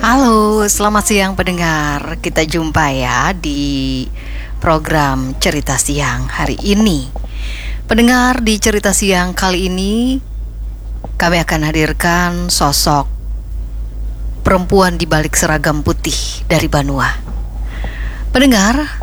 Halo, selamat siang pendengar. Kita jumpa ya di program Cerita Siang hari ini. Pendengar, di Cerita Siang kali ini kami akan hadirkan sosok perempuan di balik seragam putih dari Banua. Pendengar,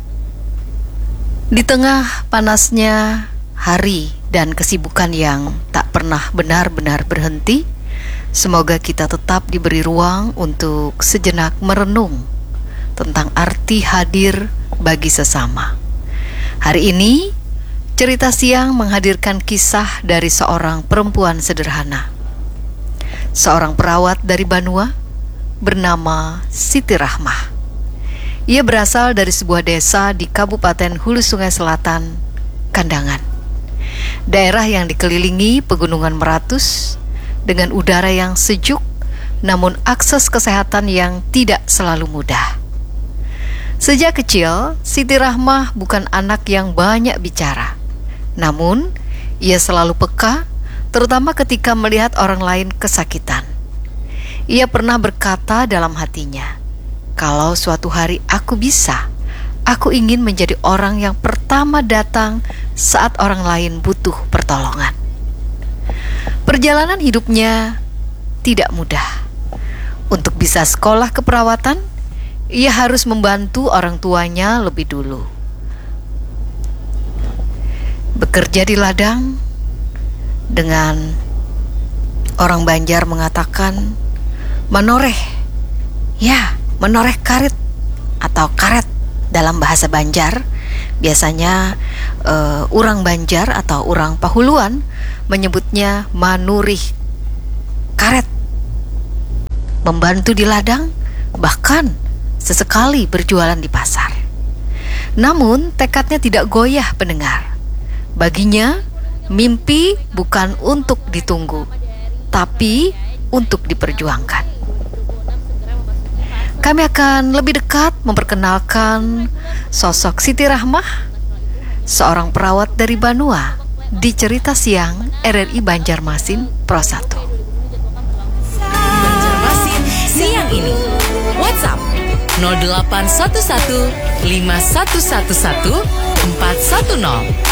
di tengah panasnya hari dan kesibukan yang tak pernah benar-benar berhenti, semoga kita tetap diberi ruang untuk sejenak merenung tentang arti hadir bagi sesama. Hari ini, Cerita Siang menghadirkan kisah dari seorang perempuan sederhana. Seorang perawat dari Banua bernama Siti Rahmah. Ia berasal dari sebuah desa di Kabupaten Hulu Sungai Selatan, Kandangan. Daerah yang dikelilingi pegunungan meratus dengan udara yang sejuk, namun akses kesehatan yang tidak selalu mudah. Sejak kecil, Siti Rahmah bukan anak yang banyak bicara. Namun, ia selalu peka, terutama ketika melihat orang lain kesakitan. Ia pernah berkata dalam hatinya, "Kalau suatu hari aku bisa, aku ingin menjadi orang yang pertama datang saat orang lain butuh pertolongan." Perjalanan hidupnya tidak mudah. Untuk bisa sekolah keperawatan, ia harus membantu orang tuanya lebih dulu. Bekerja di ladang, dengan orang Banjar mengatakan menoreh. Ya, menoreh karet atau karet dalam bahasa Banjar. Biasanya orang Banjar atau orang Pahuluan menyebutnya manurih karet. Membantu di ladang, bahkan sesekali berjualan di pasar. Namun tekadnya tidak goyah pendengar. Baginya, mimpi bukan untuk ditunggu, tapi untuk diperjuangkan. Kami akan lebih dekat memperkenalkan sosok Siti Rahmah, seorang perawat dari Banua, di Cerita Siang RRI Banjarmasin Pro 1. Banjarmasin siang ini. WhatsApp 0811 5111 410.